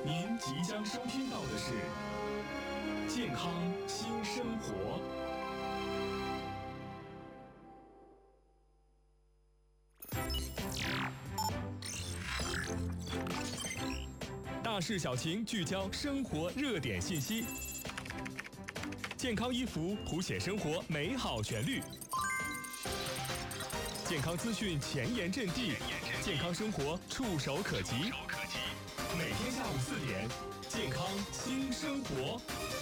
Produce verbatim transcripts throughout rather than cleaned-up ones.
您即将收听到的是健康新生活。大事小情，聚焦生活热点信息。健康衣服谱写生活美好旋律，健康资讯前沿阵地，健康生活触手可及。每天下午四点，健康新生活。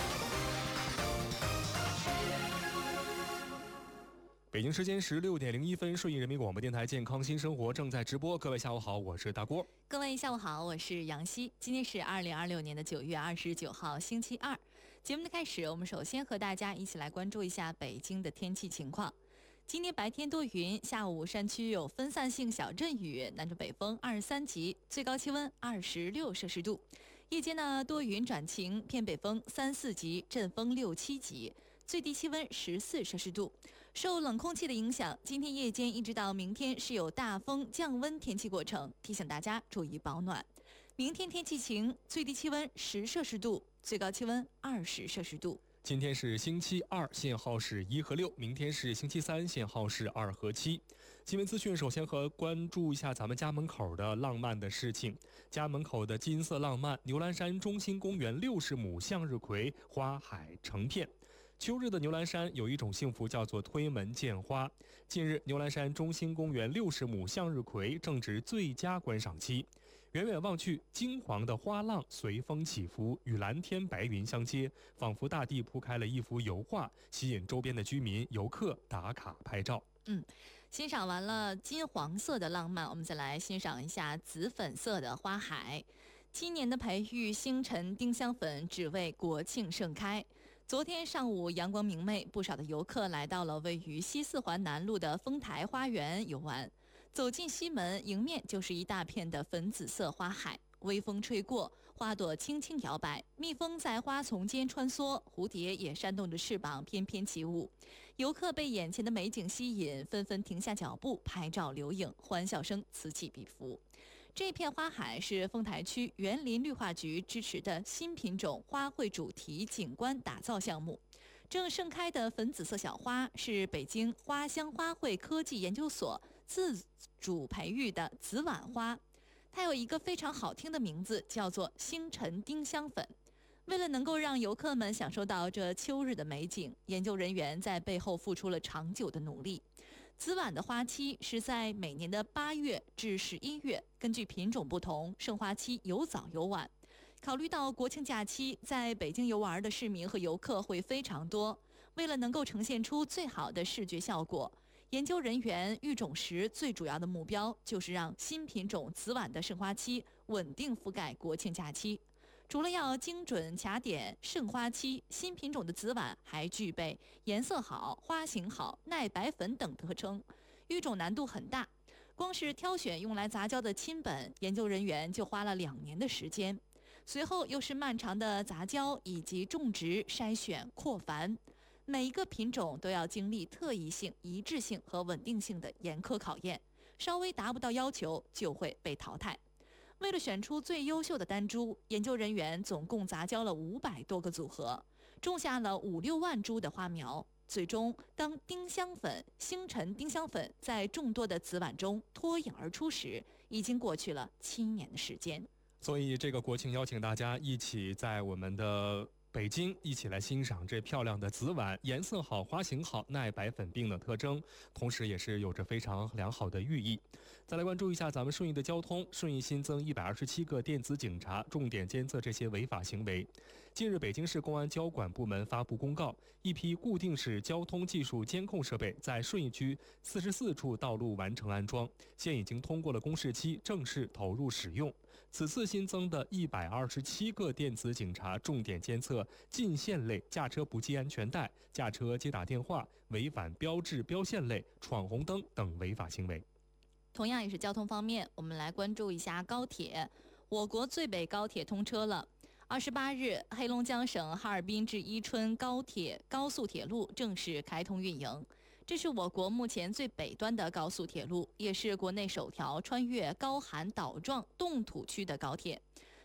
北京时间十六点零一分，顺义人民广播电台健康新生活正在直播。各位下午好，我是大郭。 各位下午好，我是杨希。今天是二零二六年的九月二十九号，星期二。节目的开始，我们首先和大家一起来关注一下北京的天气情况。今天白天多云，下午山区有分散性小阵雨，南至北风二十三级，最高气温二十六摄氏度。夜间呢多云转晴，偏北风三四级，阵风六七级，最低气温十四摄氏度。受冷空气的影响，今天夜间一直到明天是有大风降温天气过程，提醒大家注意保暖。明天天气晴，最低气温十摄氏度，最高气温二十摄氏度。 今天是星期二，限号是一和六，明天是星期三，限号是二和七。新闻资讯首先和关注一下咱们家门口的浪漫的事情。家门口的金色浪漫牛栏山中心公园六十亩向日葵花海成片。秋日的牛栏山有一种幸福叫做推门见花。近日，牛栏山中心公园六十亩向日葵正值最佳观赏期，远远望去，金黄的花浪随风起伏，与蓝天白云相接，仿佛大地铺开了一幅油画，吸引周边的居民游客打卡拍照。 嗯，欣赏完了金黄色的浪漫，我们再来欣赏一下紫粉色的花海。今年的培育星辰丁香粉只为国庆盛开。昨天上午阳光明媚，不少的游客来到了位于西四环南路的丰台花园游玩。走进西门，迎面就是一大片的粉紫色花海。微风吹过，花朵轻轻摇摆，蜜蜂在花丛间穿梭，蝴蝶也扇动着翅膀翩翩起舞。游客被眼前的美景吸引，纷纷停下脚步拍照留影，欢笑声此起彼伏。这片花海是丰台区园林绿化局支持的新品种花卉主题景观打造项目。正盛开的粉紫色小花是北京花香花卉科技研究所自主培育的紫晚花，它有一个非常好听的名字，叫做星辰丁香粉。为了能够让游客们享受到这秋日的美景，研究人员在背后付出了长久的努力。紫晚的花期是在每年的八月至十一月，根据品种不同，盛花期有早有晚。考虑到国庆假期在北京游玩的市民和游客会非常多，为了能够呈现出最好的视觉效果，研究人员育种时最主要的目标就是让新品种紫晚的盛花期稳定覆盖国庆假期。除了要精准卡点盛花期，新品种的紫晚还具备颜色好、花型好、耐白粉等特征，育种难度很大。光是挑选用来杂交的亲本，研究人员就花了两年的时间。随后又是漫长的杂交以及种植、筛选、扩繁，每一个品种都要经历特异性、一致性和稳定性的严苛考验，稍微达不到要求就会被淘汰。为了选出最优秀的单株，研究人员总共杂交了五百多个组合，种下了五六万株的花苗。最终，当丁香粉、星辰丁香粉在众多的紫晚中脱颖而出时，已经过去了七年的时间。 所以这个国庆邀请大家一起在我们的北京一起来欣赏这漂亮的紫晚，颜色好、花型好、耐白粉病的特征，同时也是有着非常良好的寓意。再来关注一下咱们顺义的交通，顺义新增一百二十七个电子警察，重点监测这些违法行为。近日，北京市公安交管部门发布公告，一批固定式交通技术监控设备在顺义区四十四处道路完成安装，现已经通过了公示期，正式投入使用。此次新增的一百二十七个电子警察，重点监测禁限类驾车不系安全带、驾车接打电话、违反标志标线类、闯红灯等违法行为。 同样也是交通方面，我们来关注一下高铁。我国最北高铁通车了。二十八日，黑龙江省哈尔滨至伊春高铁高速铁路正式开通运营。这是我国目前最北端的高速铁路，也是国内首条穿越高寒岛状冻土区的高铁。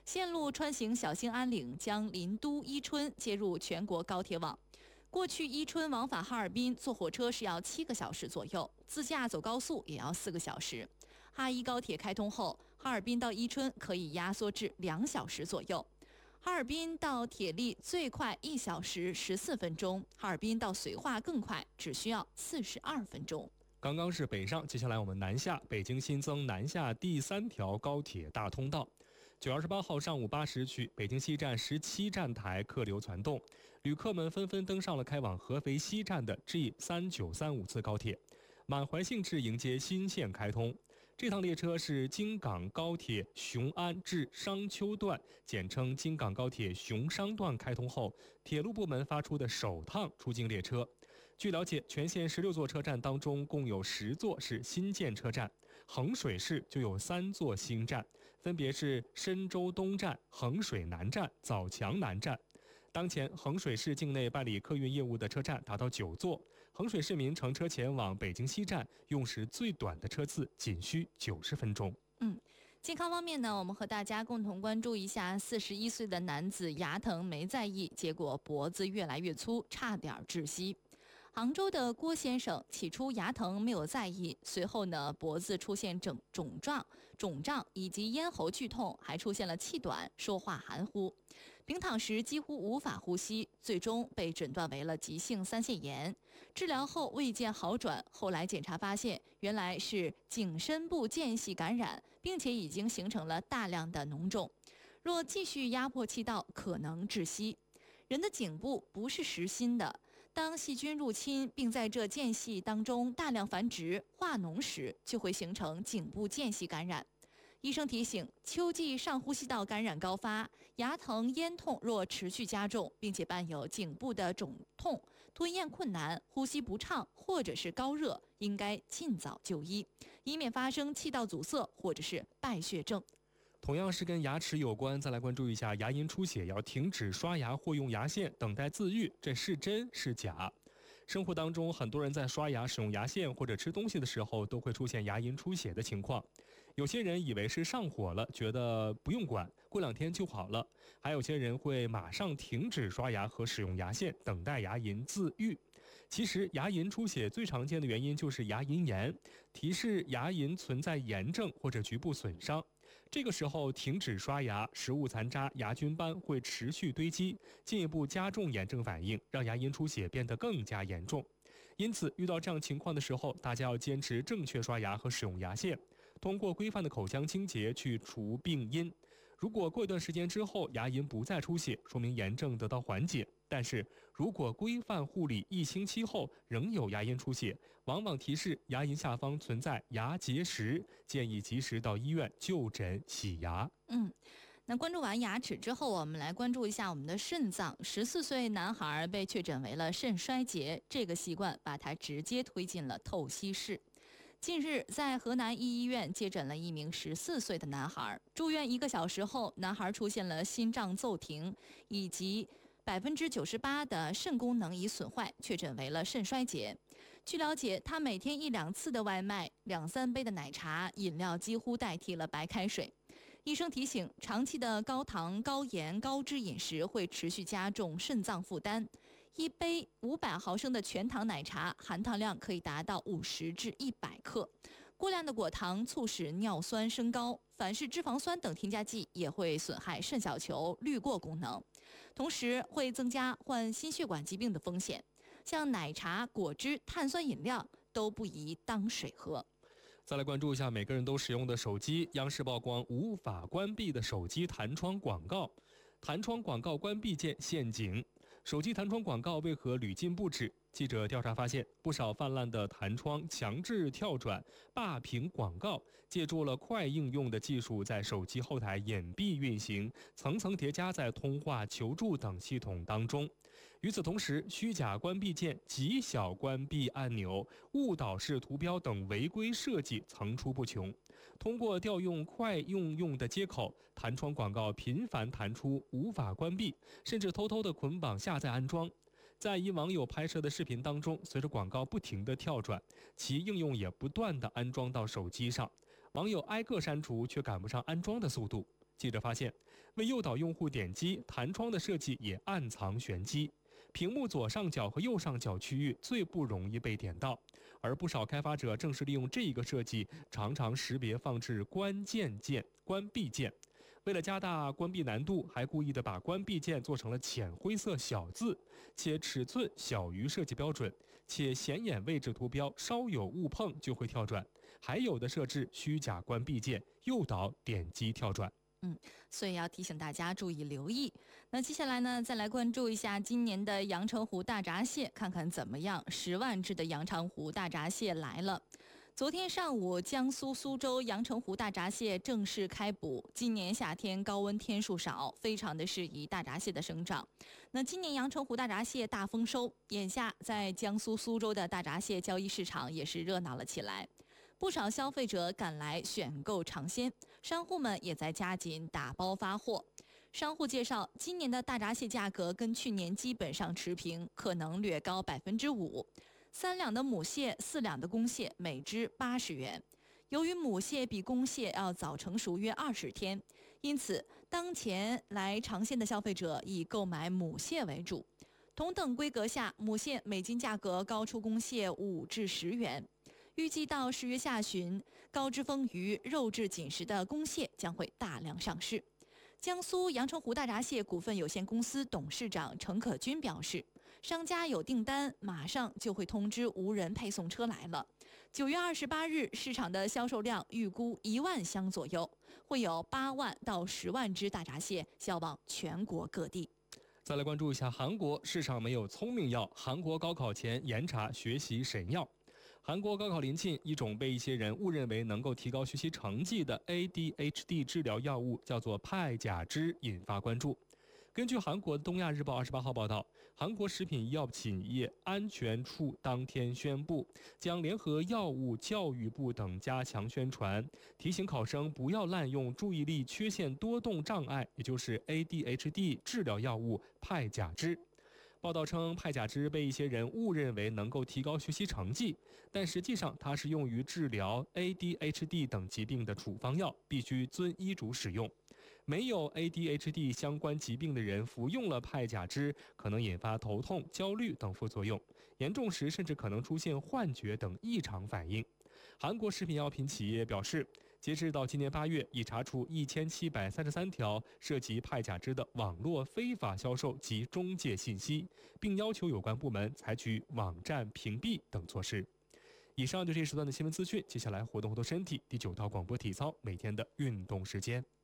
线路穿行小兴安岭，将林都、伊春接入全国高铁网。过去伊春往返哈尔滨坐火车是要七个小时左右，自驾走高速也要四个小时。哈伊高铁开通后，哈尔滨到伊春可以压缩至两小时左右。哈尔滨到铁力最快一小时十四分钟，哈尔滨到绥化更快，只需要四十二分钟。 刚刚是北上，接下来我们南下。北京新增南下第三条高铁大通道。九月二十八号上午八时许，北京西站十七站台客流攒动，旅客们纷纷登上了开往合肥西站的 G 三九三五次高铁，满怀兴致迎接新线开通。这趟列车是京港高铁雄安至商丘段，简称京港高铁雄商段开通后，铁路部门发出的首趟出境列车。据了解，全线十六座车站当中，共有十座是新建车站，衡水市就有三座新站，分别是深州东站、衡水南站、枣强南站。当前，衡水市境内办理客运业务的车站达到九座。衡水市民乘车前往北京西站，用时最短的车次仅需九十分钟。 嗯，健康方面呢，我们和大家共同关注一下：四十一岁的男子牙疼没在意，结果脖子越来越粗，差点窒息。杭州的郭先生起初牙疼没有在意，随后呢脖子出现肿肿胀、肿胀以及咽喉剧痛，还出现了气短、说话含糊，平躺时几乎无法呼吸，最终被诊断为了急性三腺炎。治疗后未见好转，后来检查发现原来是颈深部间隙感染，并且已经形成了大量的脓肿，若继续压迫气道，可能窒息。人的颈部不是实心的。当细菌入侵并在这间隙当中大量繁殖化脓时，就会形成颈部间隙感染。医生提醒，秋季上呼吸道感染高发，牙疼、咽痛若持续加重，并且伴有颈部的肿痛、吞咽困难、呼吸不畅或者是高热，应该尽早就医，以免发生气道阻塞或者是败血症。 同样是跟牙齿有关，再来关注一下牙龈出血要停止刷牙或用牙线，等待自愈，这是真是假？生活当中，很多人在刷牙、使用牙线或者吃东西的时候，都会出现牙龈出血的情况。有些人以为是上火了，觉得不用管，过两天就好了；还有些人会马上停止刷牙和使用牙线，等待牙龈自愈。其实，牙龈出血最常见的原因就是牙龈炎，提示牙龈存在炎症或者局部损伤。这个时候停止刷牙，食物残渣、牙菌斑会持续堆积，进一步加重炎症反应，让牙龈出血变得更加严重。因此，遇到这样情况的时候，大家要坚持正确刷牙和使用牙线，通过规范的口腔清洁去除病因。如果过一段时间之后牙龈不再出血，说明炎症得到缓解。但是如果规范护理一星期后仍有牙龈出血，往往提示牙龈下方存在牙结石，建议及时到医院就诊洗牙。 嗯。那关注完牙齿之后，我们来关注一下我们的肾脏。十四岁男孩被确诊为了肾衰竭，这个习惯把他直接推进了透析室。近日，在河南一医院接诊了一名十四岁的男孩，住院一个小时后，男孩出现了心脏骤停，以及百分之九十八的肾功能已损坏，确诊为了肾衰竭。据了解，他每天一两次的外卖，两三杯的奶茶，饮料几乎代替了白开水。医生提醒，长期的高糖、高盐、高脂饮食会持续加重肾脏负担。一杯五百毫升的全糖奶茶，含糖量可以达到五十至一百克。过量的果糖促使尿酸升高，反式脂肪酸等添加剂也会损害肾小球滤过功能，同时会增加患心血管疾病的风险。像奶茶、果汁、碳酸饮料都不宜当水喝。 再来关注一下每个人都使用的手机，央视曝光无法关闭的手机弹窗广告，弹窗广告关闭键陷阱。手机弹窗广告为何屡禁不止？记者调查发现，不少泛滥的弹窗强制跳转、霸屏广告，借助了快应用的技术，在手机后台隐蔽运行，层层叠加在通话、求助等系统当中。与此同时，虚假关闭键、极小关闭按钮、误导式图标等违规设计层出不穷。通过调用快应用的接口，弹窗广告频繁弹出，无法关闭，甚至偷偷的捆绑下载安装。在一网友拍摄的视频当中，随着广告不停地跳转，其应用也不断地安装到手机上。网友挨个删除，却赶不上安装的速度。 记者发现，为诱导用户点击，弹窗的设计也暗藏玄机。屏幕左上角和右上角区域最不容易被点到，而不少开发者正是利用这一个设计，常常识别放置关键键、关闭键。为了加大关闭难度，还故意的把关闭键做成了浅灰色小字，且尺寸小于设计标准，且显眼位置图标稍有误碰就会跳转，还有的设置虚假关闭键，诱导点击跳转。 嗯，所以要提醒大家注意留意。那接下来呢，再来关注一下今年的阳澄湖大闸蟹，看看怎么样。十万只的阳澄湖大闸蟹来了。昨天上午，江苏苏州阳澄湖大闸蟹正式开捕。今年夏天高温天数少，非常的适宜大闸蟹的生长。那今年阳澄湖大闸蟹大丰收，眼下在江苏苏州的大闸蟹交易市场也是热闹了起来。不少消费者赶来选购尝鲜，商户们也在加紧打包发货。商户介绍，今年的大闸蟹价格跟去年基本上持平，可能略高百分之五。三两的母蟹、四两的公蟹，每只八十元。由于母蟹比公蟹要早成熟约二十天，因此当前来尝鲜的消费者以购买母蟹为主。同等规格下，母蟹每斤价格高出公蟹五至十元。预计到十月下旬，高脂丰腴、肉质紧实的公蟹将会大量上市。江苏阳澄湖大闸蟹股份有限公司董事长程可军表示，商家有订单，马上就会通知无人配送车来了。九月二十八日，市场的销售量预估一万箱左右，会有八万到十万只大闸蟹销往全国各地。 再来关注一下韩国，市场没有聪明药，韩国高考前严查学习神药。韩国高考临近，一种被一些人误认为能够提高学习成绩的 A D H D 治疗药物叫做派甲酯，引发关注。根据韩国东亚日报二十八号报道，韩国食品医药企业安全处当天宣布，将联合药物教育部等加强宣传，提醒考生不要滥用注意力缺陷多动障碍，也就是 A D H D 治疗药物派甲酯。报道称，派甲酯被一些人误认为能够提高学习成绩，但实际上它是用于治疗 A D H D 等疾病的处方药，必须遵医嘱使用。没有 A D H D 相关疾病的人服用了派甲酯，可能引发头痛、焦虑等副作用，严重时甚至可能出现幻觉等异常反应。韩国食品药品企业表示，截至到今年八月，已查处一千七百三十三条涉及派甲酯的网络非法销售及中介信息，并要求有关部门采取网站屏蔽等措施。以上就是这时段的新闻资讯，接下来活动活动身体，第九套广播体操每天的运动时间。